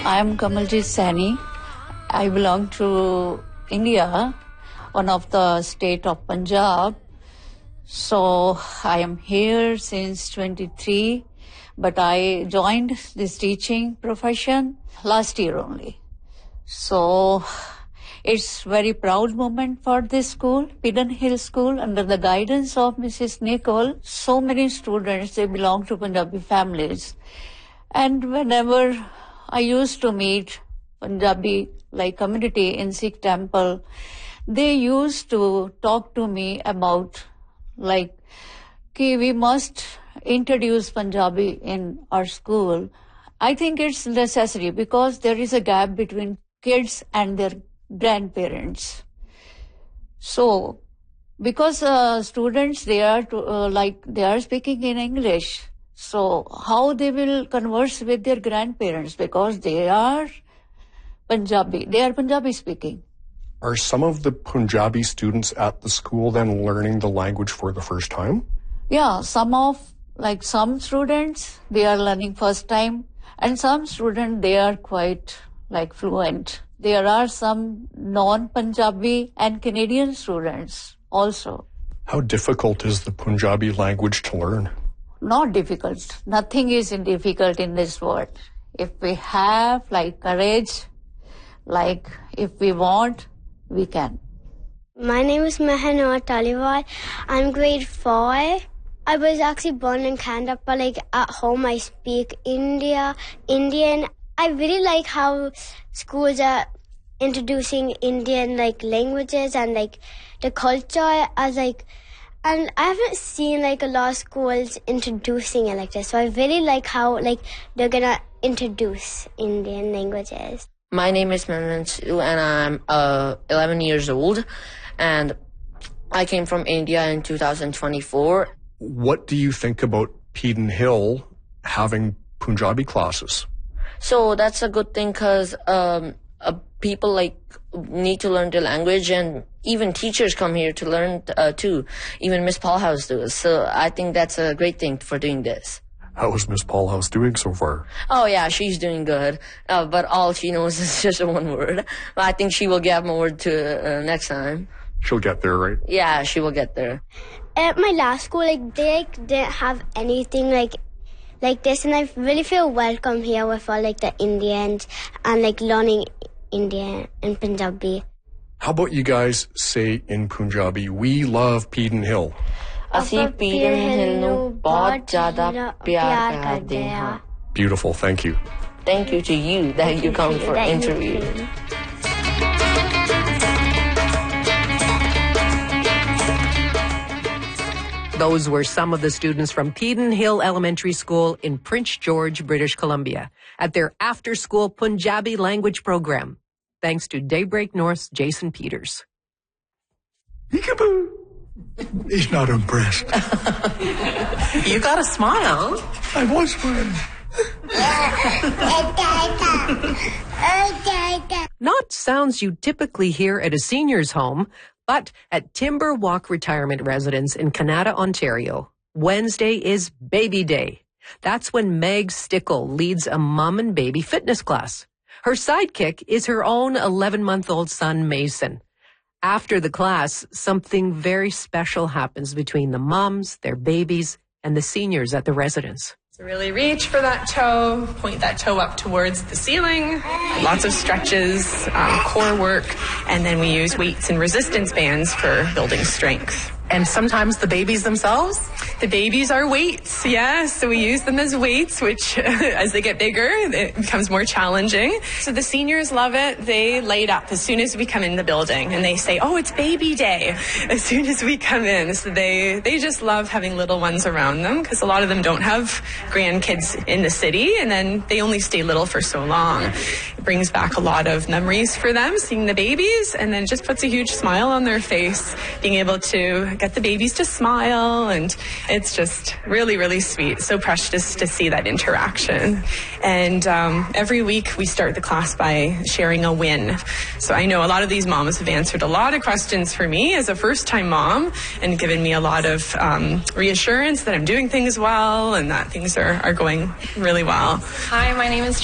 I am Kamaljeet Saini. I belong to India, one of the state of Punjab. So I am here since 23, but I joined this teaching profession last year only. So it's very proud moment for this school, Pidden Hill School, under the guidance of Mrs. Nicole. So many students, they belong to Punjabi families. And whenever I used to meet Punjabi community in Sikh temple, they used to talk to me about we must introduce Punjabi in our school. I think it's necessary because there is a gap between kids and their grandparents. So, because students, they are speaking in English. So, how they will converse with their grandparents because they are Punjabi speaking. Are some of the Punjabi students at the school then learning the language for the first time? Yeah, some students, they are learning first time, and some students, they are quite fluent. There are some non-Punjabi and Canadian students also. How difficult is the Punjabi language to learn? Not difficult. Nothing is difficult in this world. If we have courage, if we want, we can. My name is Mehanur Taliwal. I'm grade 4. I was actually born in Canada, but at home I speak Indian. I really like how schools are introducing Indian languages and the culture and I haven't seen a lot of schools introducing it like this. So I really like how they're gonna introduce Indian languages. My name is Mansu and I'm 11 years old and I came from India in 2024. What do you think about Pidden Hill having Punjabi classes? So that's a good thing because people need to learn the language and even teachers come here to learn too. Even Miss Paulhouse does. So I think that's a great thing for doing this. How is Miss Paulhouse doing so far? Oh yeah, she's doing good. But all she knows is just one word. I think she will get more to next time. She'll get there, right? Yeah, she will get there. At my last school, they didn't have anything like this, and I really feel welcome here with all the Indians and learning Indian and Punjabi. How about you guys say in Punjabi, we love Pidden Hill? ਅਸੀਂ ਪੀਡਨ ਹਿੱਲ ਨੂੰ ਬਹੁਤ ਜ਼ਿਆਦਾ ਪਿਆਰ ਕਰਦੇ ਹਾਂ. Beautiful, thank you. Thank you to you that you come for interview. Those were some of the students from Pidden Hill Elementary School in Prince George, British Columbia, at their after-school Punjabi language program. Thanks to Daybreak North's Jason Peters. Peekaboo! He's not impressed. You got a smile. I was smiling. Not sounds you typically hear at a senior's home, but at Timber Walk Retirement Residence in Canada, Ontario, Wednesday is Baby Day. That's when Meg Stickle leads a mom and baby fitness class. Her sidekick is her own 11-month-old son, Mason. After the class, something very special happens between the moms, their babies, and the seniors at the residence. So really reach for that toe, point that toe up towards the ceiling. Lots of stretches, core work, and then we use weights and resistance bands for building strength. And sometimes the babies themselves? The babies are weights, yes. So we use them as weights, which as they get bigger, it becomes more challenging. So the seniors love it. They light up as soon as we come in the building and they say, oh, it's baby day as soon as we come in. So they just love having little ones around them because a lot of them don't have grandkids in the city and then they only stay little for so long. It brings back a lot of memories for them, seeing the babies, and then just puts a huge smile on their face, being able to get the babies to smile, and it's just really, really sweet. So precious to see that interaction. And every week we start the class by sharing a win. So I know a lot of these moms have answered a lot of questions for me as a first-time mom and given me a lot of reassurance that I'm doing things well and that things are going really well. Hi, my name is